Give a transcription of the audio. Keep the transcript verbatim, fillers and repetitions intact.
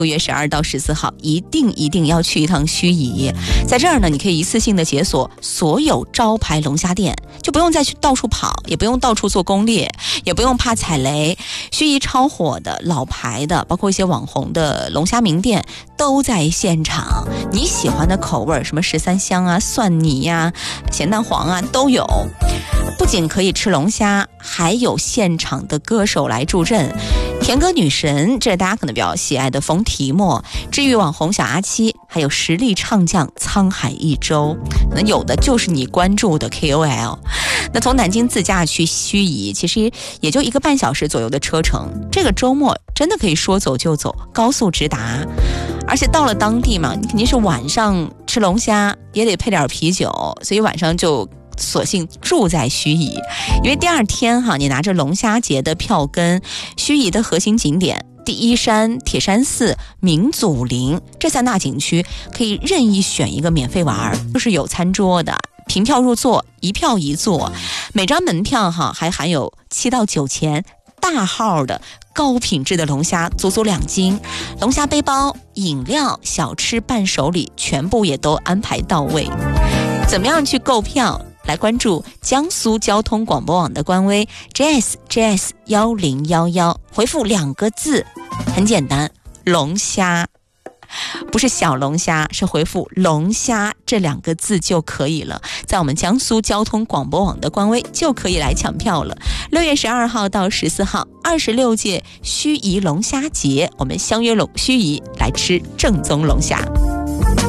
六月十二到十四号，一定一定要去一趟盱眙。在这儿呢，你可以一次性的解锁所有招牌龙虾店，就不用再去到处跑，也不用到处做攻略，也不用怕踩雷。盱眙超火的老牌的，包括一些网红的龙虾名店都在现场。你喜欢的口味，什么十三香啊、蒜泥呀、啊、咸蛋黄啊都有。不仅可以吃龙虾，还有现场的歌手来助阵。甜歌女神，这是大家可能比较喜爱的冯提莫，治愈网红小阿七，还有实力唱将沧海一周，那有的就是你关注的 K O L。 那从南京自驾去盱眙，其实也就一个半小时左右的车程，这个周末真的可以说走就走，高速直达。而且到了当地嘛，你肯定是晚上吃龙虾也得配点啤酒，所以晚上就索性住在盱眙，因为第二天哈，你拿着龙虾节的票根，盱眙的核心景点第一山、铁山寺、明祖陵这三大景区可以任意选一个免费玩，就是有餐桌的，凭票入座，一票一座，每张门票哈还含有七到九钱大号的高品质的龙虾，足足两斤，龙虾背包、饮料、小吃、伴手礼全部也都安排到位。怎么样去购票？来关注江苏交通广播网的官微 J S J S 一零一一，回复两个字，很简单，龙虾，不是小龙虾，是回复龙虾这两个字就可以了。在我们江苏交通广播网的官微就可以来抢票了。六月十二号到十四号，二十六届盱眙龙虾节，我们相约龙盱眙来吃正宗龙虾。